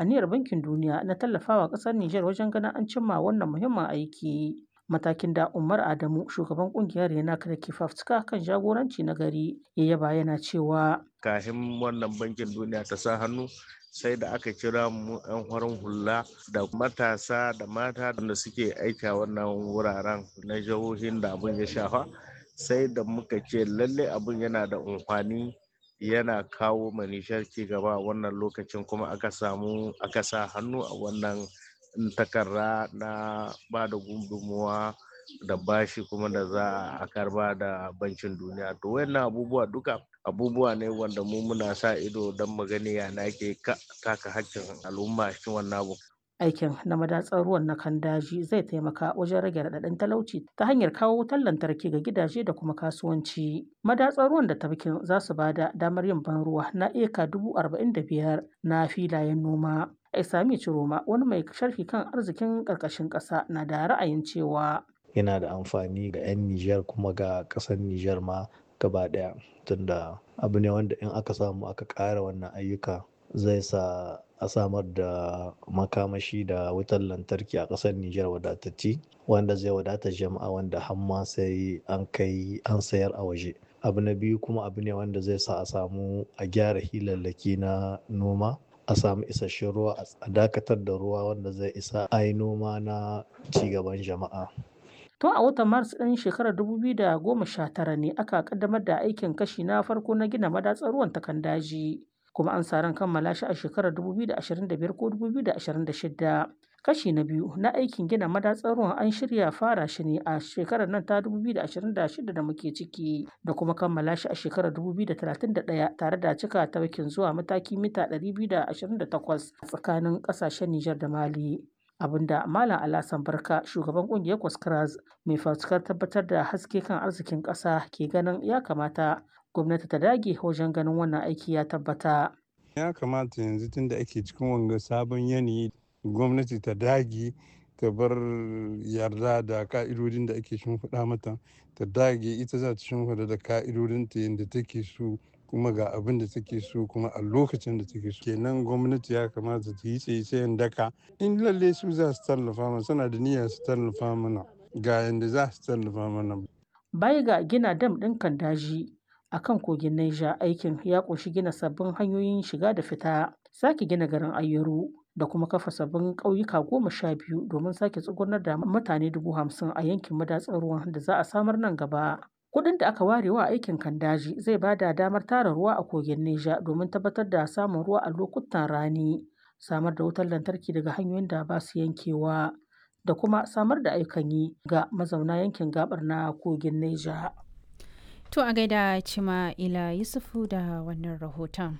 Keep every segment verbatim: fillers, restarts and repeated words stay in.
aniyar Bankin Duniya na tallafawa ƙasar Nijar wajen ganin an cimma wannan muhimmin aiki. Matakin da Umar Adamu, shugaban ƙungiyar Renak da ke fafutuka kan jagoranci na gari, ya yaba yana cewa kafin wannan Bankin Duniya ta sa hannu sai da aka kira mu 'yan farin hula da matasa da mata da suke aiki a wannan wuraren na jihohin da abin ya shafa, sai da muka ce lalle abin yana da amfani, yana kawo ma Nijar ci gaba a wannan lokacin, kuma aka samu aka sa hannu a wannan takarda na ba da gudunmuwa da bashi kuma da za a karba da Bankin Duniya. To wayannan abubuwa duka abubuwa ne wanda mu muna sa ido don mu gani yana ke taka hakkin al'umma cikin wannan abu. Aikin na madatsar ruwan na Kandaji zai taimaka wajen rage raɗaɗin talauci ta hanyar kawo wutar lantarki ga gidaje da kuma kasuwanci. Madatsar ruwan da tafkin za su ba da damar yin ban ruwa na eka dubu arba'in da biyar na filayen noma. Isami Ciroma, wani mai sharhi kan arzikin ƙarƙashin ƙasa, na da ra'ayin cewa yana da amfani ga 'yan Nijar kuma ga ƙasar Nijar ma gaba ɗaya, tunda abu ne wanda in aka samu aka ƙara wannan ayyuka zai sa a samar da makamashi da wutar lantarki a ƙasar Nijar wadatacce, wanda zai wadata jama'a, wanda hamma sai an kai an sayar a waje. Abu na biyu kuma abu ne wanda zai sa a samu a gyara hilallaki na noma, a samu isasshen ruwa, a dakatar da ruwa wanda zai isa a yi noma na cigaban jama'a. Tun a watan Maris ɗin shekarar dubu biyu da goma sha tara ne aka kaddamar da aikin kashi na farko na gina madatsar ruwan ta Kandaji, kuma an sa ran kammala shi a shekarar dubu biyu da ashirin da biyar ko dubu biyu da ashirin da shida. Kashi na biyu na aikin gina madatsar ruwan an shirya fara shi ne a shekarar nan ta dubu biyu da ashirin da shida da muke ciki, da kuma kammala shi a shekarar dubu biyu da talatin da ɗaya, tare da cika tafkin zuwa mataki mita ɗari biyu da ashirin da takwas a tsakanin ƙasashen Nijar da Mali. Abinda Malam Alasan Barka, shugaban kungiyar Kwaskras mai fafutukar tabbatar da haske kan arzikin ƙasa, ke ganin ya kamata gwamnati ta dage wajen ganin wannan aiki ya tabbata. Ya kamata yanzu tun da ake cikin wanga sabon yanayi, gwamnati ta dage ta bar yarda da ka'idodin da ake shimfiɗa mata, ta dage ita za ta shimfiɗa da ka'idodinta yadda take so, kuma ga abin da take so kuma a lokacin da take so. Kenan gwamnati ya kamata ta yi tsaye-tsayen daka, in lalle su za su tallafa mana, suna da niyyar su tallafa mana, ga yadda za su tallafa mana. Baya ga gina dam ɗin Kandaji a kan kogin Niger, aikin ya ƙunshi gina sabbin hanyoyin shiga da fita, sake gina garin Ayeru, da kuma kafa sabbin ƙauyuka goma sha biyu domin sake tsugunar da mutane dubu hamsin a yankin madatsar ruwan da za a samar nan gaba. Kuɗin da aka ware wa aikin Kandaji zai ba da damar tara ruwa a kogin Neja domin tabbatar da samun ruwa a lokutan rani, samar da wutar lantarki daga hanyoyin da ba su yankewa, da kuma samar da ayyukan yi ga mazauna yankin gabar na kogin Neja. To a gaida Cima Ila Yusufu da wannan rahoton.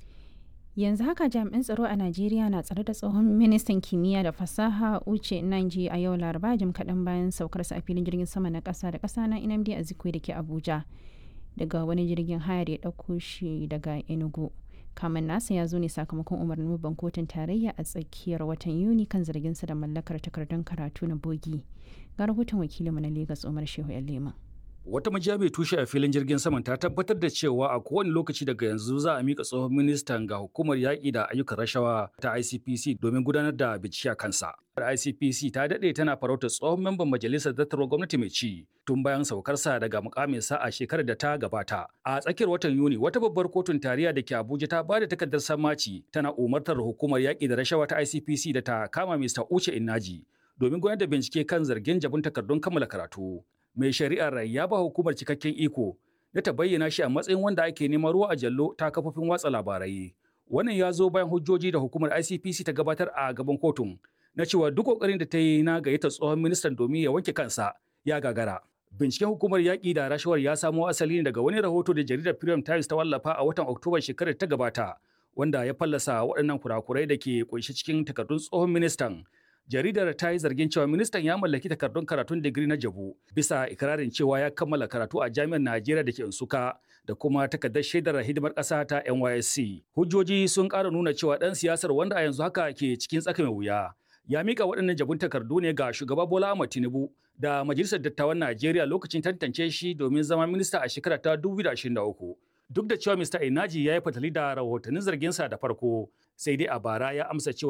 Yanzu haka jami'an tsaro a Najeriya na tsare da tsohon ministan kimiyya da fasaha Uche Nnaji a yau Laraba, jim kaɗan bayan saukarsa a filin jirgin sama na ƙasa da ƙasa na Nnamdi Azikiwe da ke Abuja, daga wani jirgin haya da ya ɗauko shi daga Enugu. Kamen nasa ya zo ne sakamakon umarnin babban kotun tarayya a tsakiyar watan Yuni kan zarginsa da mallakar takardun karatu na bogi. Ga rahoton wakilinmu na Legas Umar Shehu Yalema. Wata majiya mai tushe a filin jirgin saman ta tabbatar da cewa a kowane lokaci daga yanzu za a mika tsohon ministan ga hukumar yaƙi da ayyukan rashawa ta I C P C domin gudanar da bincike a kansa. I C P C ta daɗe tana farautar tsohon memban majalisar dattarwar gwamnati mai ci tun bayan saukarsa daga mukaminsa a shekarar da ta gabata. A tsakiyar watan Yuni, wata babbar kotun tarayya da ke Abuja ta ba da takardar sammaci tana umartar hukumar yaƙi da rashawa ta I C P C da ta kama Mister Uche Nnaji domin gudanar da bincike kan zargin jabun takardun kammala karatu. Mai shari'ar ya ba hukumar cikakken iko na ta bayyana shi a matsayin wanda ake neman ruwa a jallo ta kafofin watsa labarai. Wannan ya zo bayan hujjoji da hukumar I C P C ta gabatar a gaban kotun na cewa duk kokarin da ta yi na gayyata tsohon ministan domin ya wanke kansa ya gagara. Binciken hukumar yaƙi da rashawar ya samo asali ne daga wani rahoto da jaridar Premium Times ta wallafa a watan Oktoba shekarar ta gabata, wanda ya fallasa waɗannan kurakurai da ke kunshi cikin takardun tsohon ministan. Jaridar ta yi zargin cewa ministan ya mallaki takardun karatun digiri na jabu bisa ikirarin cewa ya kammala karatu a jami'ar Najeriya da ke Nsukka da kuma takardar shaidar hidimar ƙasa ta N Y S C. Hujjoji sun ƙara nuna cewa ɗan siyasar wanda a yanzu haka ke cikin tsaka mai wuya ya mika waɗannan jabun takardu ne ga shugaba Bola Ahmed Tinubu da Majalisar Dattawan Najeriya lokacin tantance shi domin zama minista a shekara ta dubu biyu da ashirin da uku. Duk da cewa Mister Nnaji ya yi fatali da rahotannin zarginsa da farko, sai dai a bara ya amsa cewa